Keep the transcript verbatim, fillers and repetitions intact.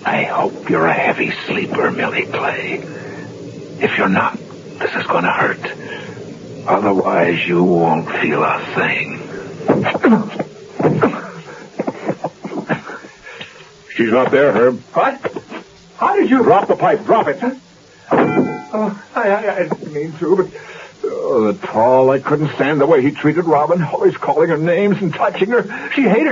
I hope you're a heavy sleeper, Millie Clay. If you're not, this is going to hurt. Otherwise, you won't feel a thing. She's not there, Herb. What? How did you... Drop the pipe. Drop it. Oh, I, I, I didn't mean to, but... Oh, the tall. I couldn't stand the way he treated Robin. Always calling her names and touching her. She hated